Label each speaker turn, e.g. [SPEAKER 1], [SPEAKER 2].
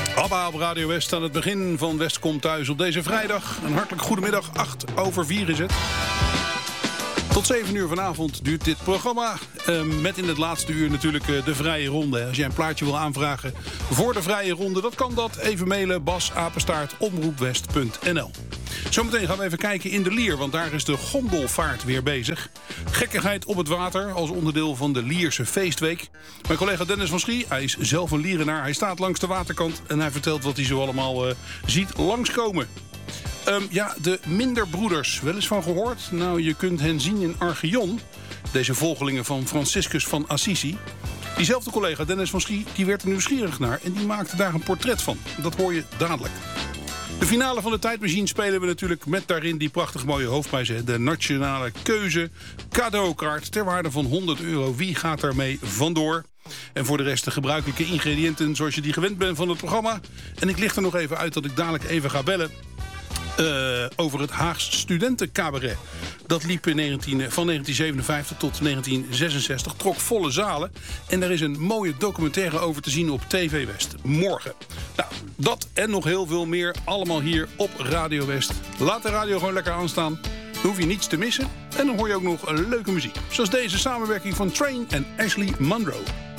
[SPEAKER 1] ABBA op Radio West aan het begin van West komt thuis op deze vrijdag. Een hartelijk goedemiddag, 3:08 is het. Tot 7 uur vanavond duurt dit programma. Met in het laatste uur natuurlijk de vrije ronde. Als jij een plaatje wil aanvragen voor de vrije ronde, dat kan dat. Even mailen bas@omroepwest.nl. Zometeen gaan we even kijken in de Lier, want daar is de gondelvaart weer bezig. Gekkigheid op het water als onderdeel van de Lierse feestweek. Mijn collega Dennis van Schie, hij is zelf een Lierenaar. Hij staat langs de waterkant en hij vertelt wat hij zo allemaal ziet langskomen. De Minderbroeders, wel eens van gehoord? Nou, je kunt hen zien in Archeon. Deze volgelingen van Franciscus van Assisi. Diezelfde collega Dennis van Schie, die werd er nieuwsgierig naar en die maakte daar een portret van. Dat hoor je dadelijk. De finale van de Tijdmachine spelen we natuurlijk met daarin die prachtig mooie hoofdprijs. De nationale keuze cadeaukaart ter waarde van €100. Wie gaat daarmee vandoor? En voor de rest de gebruikelijke ingrediënten zoals je die gewend bent van het programma. En ik licht er nog even uit dat ik dadelijk even ga bellen over het Haags Studentencabaret. Dat liep van 1957 tot 1966, trok volle zalen. En daar is een mooie documentaire over te zien op TV West. Morgen. Nou, dat en nog heel veel meer allemaal hier op Radio West. Laat de radio gewoon lekker aanstaan. Dan hoef je niets te missen. En dan hoor je ook nog leuke muziek. Zoals deze samenwerking van Train en Ashley Monroe.